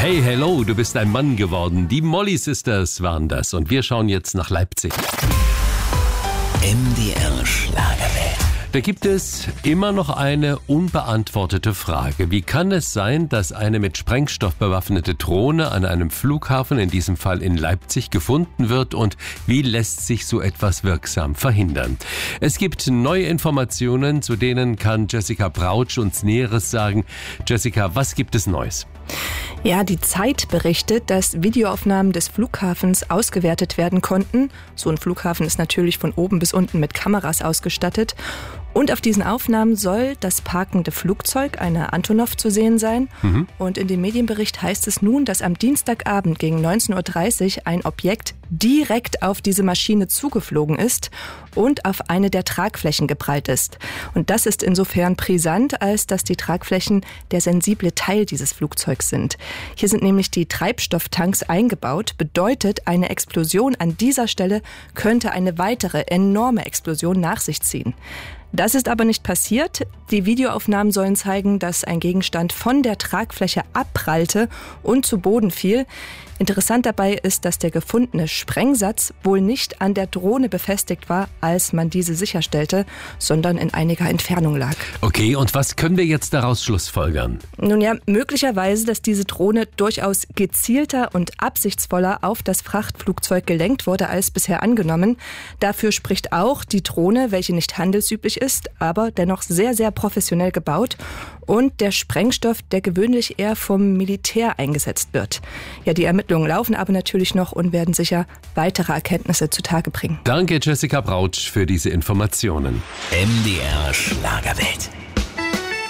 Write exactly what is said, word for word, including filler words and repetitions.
Hey, hello, du bist ein Mann geworden. Die Molly Sisters waren das. Und wir schauen jetzt nach Leipzig. M D R Schlagerwelt. Da gibt es immer noch eine unbeantwortete Frage. Wie kann es sein, dass eine mit Sprengstoff bewaffnete Drohne an einem Flughafen, in diesem Fall in Leipzig, gefunden wird und wie lässt sich so etwas wirksam verhindern? Es gibt neue Informationen, zu denen kann Jessica Brautsch uns Näheres sagen. Jessica, was gibt es Neues? Ja, die Zeit berichtet, dass Videoaufnahmen des Flughafens ausgewertet werden konnten. So ein Flughafen ist natürlich von oben bis unten mit Kameras ausgestattet. Und auf diesen Aufnahmen soll das parkende Flugzeug, eine Antonov, zu sehen sein. Mhm. Und in dem Medienbericht heißt es nun, dass am Dienstagabend gegen neunzehn Uhr dreißig ein Objekt direkt auf diese Maschine zugeflogen ist und auf eine der Tragflächen geprallt ist. Und das ist insofern brisant, als dass die Tragflächen der sensible Teil dieses Flugzeugs sind. Hier sind nämlich die Treibstofftanks eingebaut. Bedeutet, eine Explosion an dieser Stelle könnte eine weitere enorme Explosion nach sich ziehen. Das ist aber nicht passiert. Die Videoaufnahmen sollen zeigen, dass ein Gegenstand von der Tragfläche abprallte und zu Boden fiel. Interessant dabei ist, dass der gefundene Sprengsatz wohl nicht an der Drohne befestigt war, als man diese sicherstellte, sondern in einiger Entfernung lag. Okay, und was können wir jetzt daraus schlussfolgern? Nun ja, möglicherweise, dass diese Drohne durchaus gezielter und absichtsvoller auf das Frachtflugzeug gelenkt wurde als bisher angenommen. Dafür spricht auch die Drohne, welche nicht handelsüblich ist, aber dennoch sehr, sehr professionell gebaut, und der Sprengstoff, der gewöhnlich eher vom Militär eingesetzt wird. Ja, die Ermittlungen laufen aber natürlich noch und werden sicher weitere Erkenntnisse zutage bringen. Danke, Jessica Brautsch, für diese Informationen. M D R Schlagerwelt.